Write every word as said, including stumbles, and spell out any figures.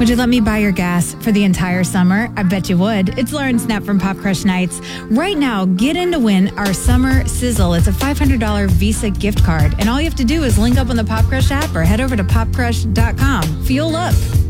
Would you let me buy your gas for the entire summer? I bet you would. It's Lauren Snap from Pop Crush Nights. Right now, get in to win our Summer Sizzle. It's a five hundred dollars Visa gift card. And all you have to do is link up on the Pop Crush app or head over to pop crush dot com. Fuel up.